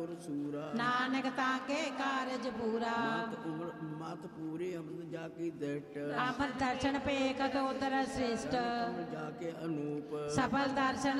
ਗੁਰ ਸੂਰਾ। ਨਾਨਕ ਤਾਕੇ ਕਾਰਜ ਪੂਰਾ। ਮਤ ਪੂਰੇ ਅੰਮ੍ਰਿਤ ਜਾ ਕੀ ਦ੍ਰਿਸ਼ਟ। ਅੰਮ੍ਰਿਤ ਦਰਸ਼ਨ ਪੇਖ ਉਦਰ ਸ੍ਰਿਸ਼ਟ। ਜਾ ਕੇ ਅਨੂਪ। ਸਫਲ ਦਰਸ਼ਨ